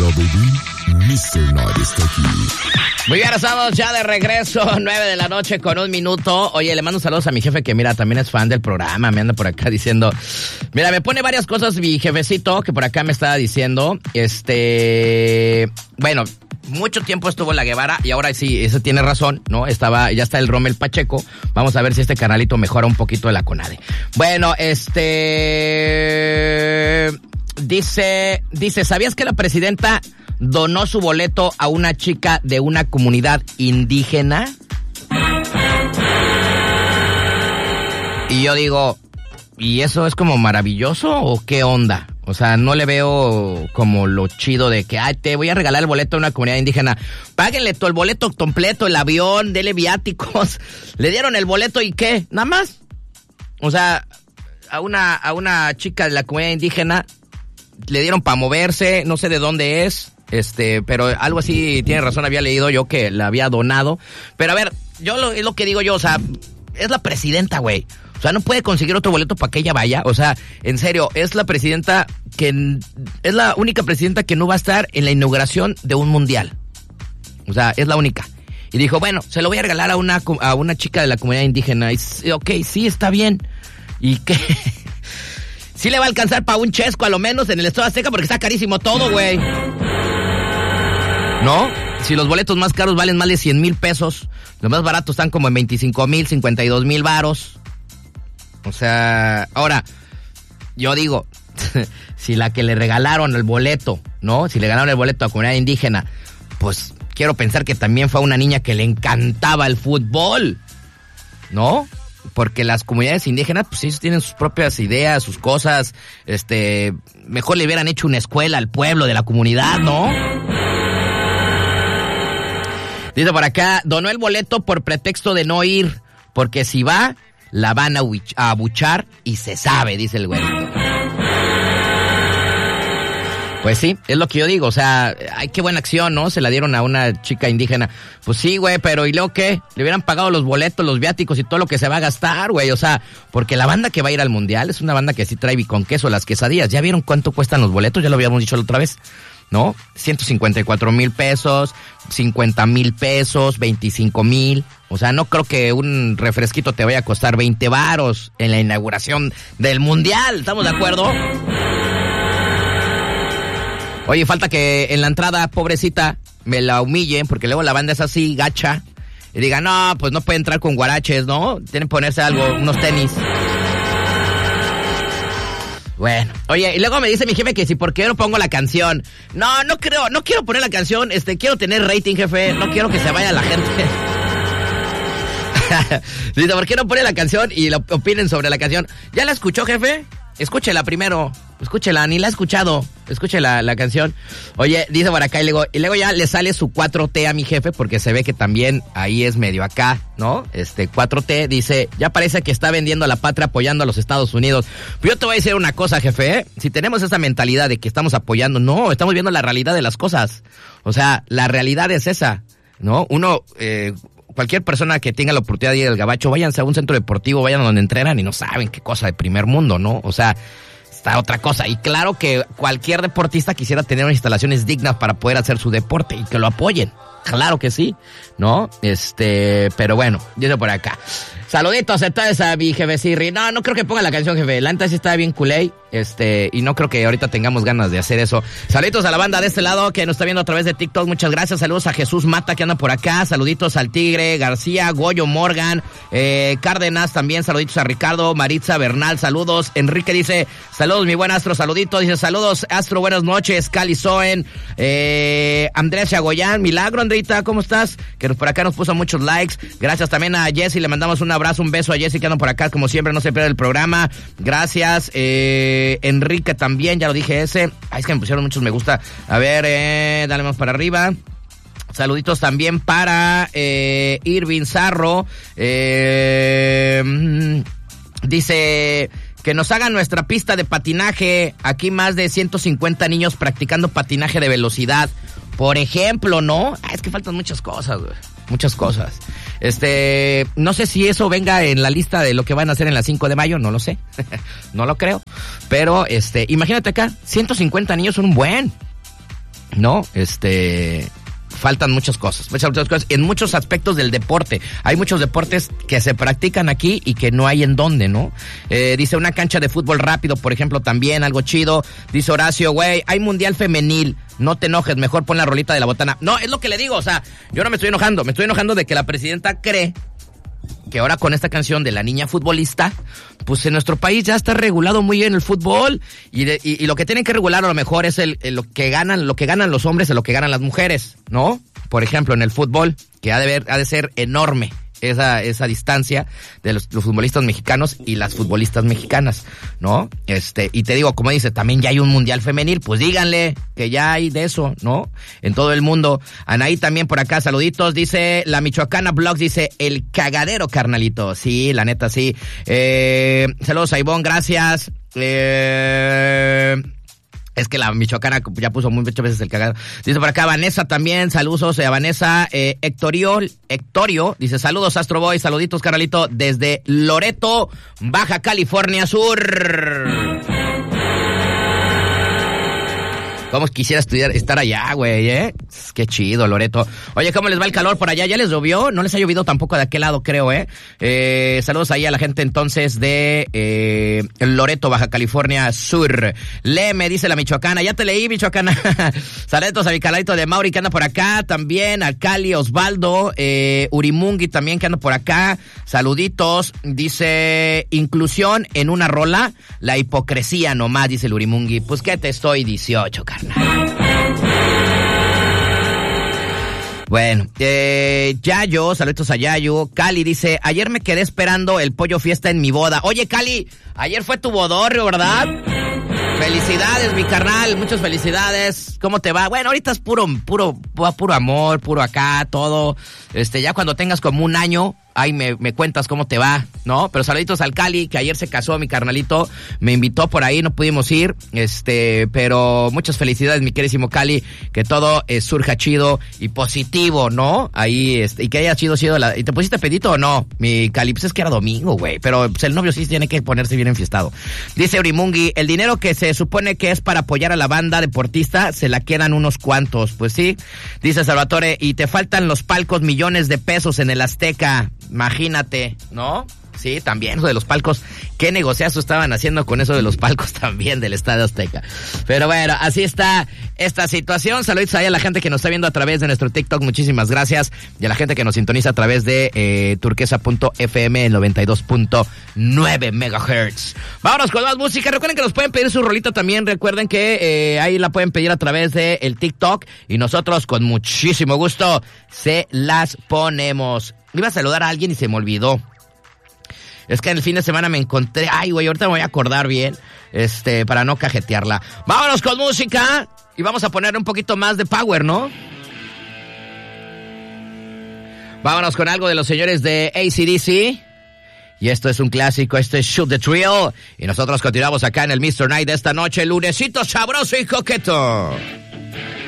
Hola, baby. Mr. Night está aquí. Muy bien, estamos ya de regreso, 9 de la noche con 1 minuto. Oye, le mando saludos a mi jefe que, mira, también es fan del programa. Me anda por acá diciendo... Mira, me pone varias cosas mi jefecito que por acá me estaba diciendo. Bueno... Mucho tiempo estuvo en la Guevara y ahora sí, eso tiene razón, ¿no? Ya está el Rommel Pacheco. Vamos a ver si este canalito mejora un poquito de la CONADE. Bueno, dice, ¿sabías que la presidenta donó su boleto a una chica de una comunidad indígena? Y yo digo, ¿y eso es como maravilloso o qué onda? O sea, no le veo como lo chido de que, te voy a regalar el boleto a una comunidad indígena. Páguenle todo el boleto completo, el avión, dele viáticos. Le dieron el boleto y ¿qué? Nada más. O sea, a una chica de la comunidad indígena le dieron para moverse, no sé de dónde es, pero algo así, tiene razón, había leído yo que la había donado. Pero a ver, es lo que digo yo, o sea, es la presidenta, güey. O sea, no puede conseguir otro boleto para que ella vaya. O sea, en serio, es la presidenta es la única presidenta que no va a estar en la inauguración de un mundial. O sea, es la única. Y dijo, bueno, se lo voy a regalar a una chica de la comunidad indígena. Y, ok, sí, está bien. ¿Y qué? Sí le va a alcanzar para un chesco a lo menos en el Estadio Azteca porque está carísimo todo, güey. ¿No? Si los boletos más caros valen más de 100,000 pesos, los más baratos están como en 25,000, 52,000 varos. O sea, ahora, yo digo, si la que le regalaron el boleto, ¿no? Si le regalaron el boleto a comunidad indígena, pues quiero pensar que también fue una niña que le encantaba el fútbol, ¿no? Porque las comunidades indígenas, pues ellos tienen sus propias ideas, sus cosas, mejor le hubieran hecho una escuela al pueblo de la comunidad, ¿no? Dice por acá, donó el boleto por pretexto de no ir, porque si va... la van a abuchar y se sabe, dice el güey. Pues sí, es lo que yo digo, o sea, ay, qué buena acción, ¿no? Se la dieron a una chica indígena. Pues sí, güey, pero ¿y luego qué? Le hubieran pagado los boletos, los viáticos y todo lo que se va a gastar, güey, o sea, porque la banda que va a ir al mundial es una banda que sí trae con queso las quesadillas. ¿Ya vieron cuánto cuestan los boletos? Ya lo habíamos dicho la otra vez, ¿no? 154,000 pesos, 50,000 pesos, 25,000. O sea, no creo que un refresquito te vaya a costar 20 varos en la inauguración del mundial. ¿Estamos de acuerdo? Oye, falta que en la entrada, pobrecita, me la humillen, porque luego la banda es así, gacha, y diga, no, pues no puede entrar con guaraches, ¿no? Tienen que ponerse algo, unos tenis. Bueno, oye, y luego me dice mi jefe que si por qué no pongo la canción. No quiero poner la canción, quiero tener rating, jefe, no quiero que se vaya la gente. Dice, ¿por qué no pone la canción y opinen sobre la canción? ¿Ya la escuchó, jefe? Escúchela primero, escúchela, ni la ha escuchado, escuche la canción. Oye, dice por acá, y luego ya le sale su 4T a mi jefe, porque se ve que también ahí es medio acá, ¿no? 4T, dice, ya parece que está vendiendo la patria apoyando a los Estados Unidos. Pero yo te voy a decir una cosa, jefe, ¿eh? Si tenemos esa mentalidad de que estamos apoyando, no, estamos viendo la realidad de las cosas. O sea, la realidad es esa, ¿no? Cualquier persona que tenga la oportunidad de ir al Gabacho, váyanse a un centro deportivo, vayan a donde entrenan y no saben qué cosa de primer mundo, ¿no? O sea, está otra cosa. Y claro que cualquier deportista quisiera tener unas instalaciones dignas para poder hacer su deporte y que lo apoyen. Claro que sí, ¿no? Pero bueno, dice por acá. Saluditos entonces a mi jefe Sirri. No creo que ponga la canción, jefe. La neta sí está bien culé. Y no creo que ahorita tengamos ganas de hacer eso. Saluditos a la banda de este lado que nos está viendo a través de TikTok. Muchas gracias. Saludos a Jesús Mata que anda por acá. Saluditos al Tigre, García, Goyo Morgan, Cárdenas también. Saluditos a Ricardo, Maritza Bernal. Saludos. Enrique dice, saludos mi buen Astro. Saluditos. Dice, saludos Astro, buenas noches. Cali Soen, Andrés Chagoyán. Milagro, Andrita, ¿cómo estás? Que por acá nos puso muchos likes. Gracias también a Jessy. Le mandamos un abrazo, un beso a Jessy que anda por acá. Como siempre, no se pierde el programa. Gracias. Enrique también, ya lo dije ese. Ay, es que me pusieron muchos me gusta. A ver, dale más para arriba. Saluditos también para Irving Zarro. Dice que nos hagan nuestra pista de patinaje. Aquí más de 150 niños practicando patinaje de velocidad. Por ejemplo, ¿no? Es que faltan muchas cosas, güey. Muchas cosas. No sé si eso venga en la lista de lo que van a hacer en la 5 de mayo, no lo sé. No lo creo. Pero, imagínate acá, 150 niños son un buen. ¿no? Faltan muchas cosas en muchos aspectos del deporte. Hay muchos deportes que se practican aquí y que no hay en dónde, ¿no? Dice una cancha de fútbol rápido, por ejemplo, también algo chido. Dice Horacio, güey, hay mundial femenil, no te enojes, mejor pon la rolita de la botana. No, es lo que le digo, o sea, yo no me estoy enojando de que la presidenta cree que ahora con esta canción de la niña futbolista, pues en nuestro país ya está regulado muy bien el fútbol y lo que tienen que regular a lo mejor es lo que ganan los hombres y lo que ganan las mujeres, ¿no? Por ejemplo, en el fútbol, que ha de ser enorme esa distancia de los futbolistas mexicanos y las futbolistas mexicanas, ¿no? Y te digo, como dice, también ya hay un mundial femenil, pues díganle que ya hay de eso, ¿no? En todo el mundo. Anaí también por acá, saluditos, dice la Michoacana Blogs, dice el cagadero, carnalito. Sí, la neta, sí. Saludos a Ivonne, gracias. Es que la Michoacana ya puso muchas veces el cagado. Dice por acá Vanessa también, saludos a Vanessa. Hectorio, dice saludos Astro Boy, saluditos carnalito desde Loreto, Baja California Sur. ¿Cómo quisiera estar allá, güey, Qué chido, Loreto. Oye, ¿cómo les va el calor por allá? ¿Ya les llovió? No les ha llovido tampoco de aquel lado, creo, saludos ahí a la gente entonces de Loreto, Baja California Sur. Me dice la Michoacana. Ya te leí, Michoacana. Saludos a mi canalito de Mauri que anda por acá. También a Cali, Osvaldo, Urimungi también que anda por acá. Saluditos. Dice, inclusión en una rola, la hipocresía nomás, dice el Urimungi. Pues, ¿qué te estoy 18, carnal? Bueno, Yayo, saludos a Yayo. Cali dice, ayer me quedé esperando el pollo fiesta en mi boda. Oye, Cali, ayer fue tu bodorrio, ¿verdad? Felicidades, mi carnal, muchas felicidades. ¿Cómo te va? Bueno, ahorita es puro amor, puro acá, todo. Ya cuando tengas como un año, ahí me cuentas cómo te va, ¿no? Pero saluditos al Cali, que ayer se casó, mi carnalito, me invitó por ahí, no pudimos ir, pero muchas felicidades, mi queridísimo Cali, que todo surja chido y positivo, ¿no? Ahí, y que haya sido ¿y te pusiste pedito o no? Mi Cali, pues es que era domingo, güey, pero pues, el novio sí tiene que ponerse bien enfiestado. Dice Urimungi, el dinero que se supone que es para apoyar a la banda deportista, se la quedan unos cuantos, pues sí. Dice Salvatore, y te faltan los palcos, millones de pesos en el Azteca. Imagínate, ¿no? Sí, también eso de los palcos. ¿Qué negociazo estaban haciendo con eso de los palcos también del Estadio Azteca? Pero bueno, así está esta situación. Saludos ahí a la gente que nos está viendo a través de nuestro TikTok. Muchísimas gracias. Y a la gente que nos sintoniza a través de turquesa.fm 92.9 MHz. Vámonos con más música. Recuerden que nos pueden pedir su rolita también. Recuerden que ahí la pueden pedir a través de el TikTok. Y nosotros con muchísimo gusto se las ponemos. Iba a saludar a alguien y se me olvidó. Es que en el fin de semana me encontré... Ay, güey, ahorita me voy a acordar bien, para no cajetearla. Vámonos con música y vamos a poner un poquito más de power, ¿no? Vámonos con algo de los señores de AC/DC. Y esto es un clásico, esto es Shoot the Thrill. Y nosotros continuamos acá en el Mr. Night de esta noche, lunesito sabroso y coqueto.